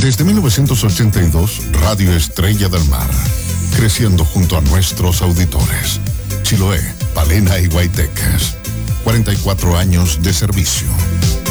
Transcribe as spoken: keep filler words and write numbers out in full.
Desde mil novecientos ochenta y dos, Radio Estrella del Mar, creciendo junto a nuestros auditores. Chiloé, Palena y Guayteques. cuarenta y cuatro años de servicio.